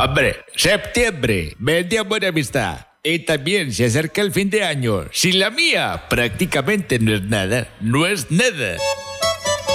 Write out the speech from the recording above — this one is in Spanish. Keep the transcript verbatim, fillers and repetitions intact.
Hombre, septiembre, mes de amor y amistad. Y también se acerca el fin de año. Si la mía prácticamente no es nada, no es nada.